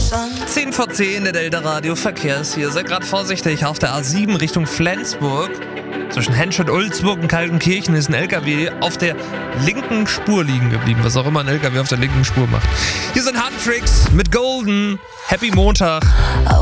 10 vor 10, der Delta Radio Verkehrs hier. Seid gerade vorsichtig auf der A7 Richtung Flensburg. Zwischen Hensch und Ulzburg und Kaltenkirchen ist ein LKW auf der linken Spur liegen geblieben. Was auch immer ein LKW auf der linken Spur macht. Hier sind Handtricks mit Golden. Happy Montag.